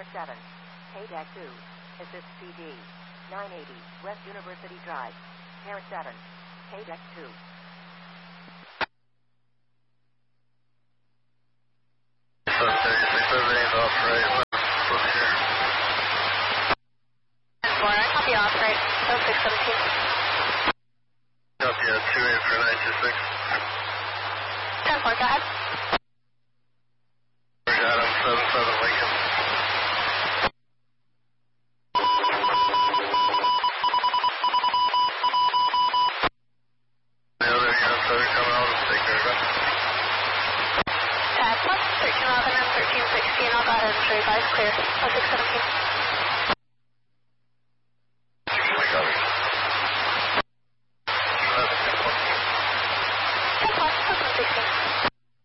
Tower 7, Paydeck 2, assist CD, 980 West University Drive, Tower 7, Paydeck 2. Copy off right, 0617. Copy 28 for 926. 10-4, go ahead. Adam 77 Lincoln. The other units that are coming out will take care of it. Tag 1, 1311 and 1316, I'll go ahead and revise clear, 0617.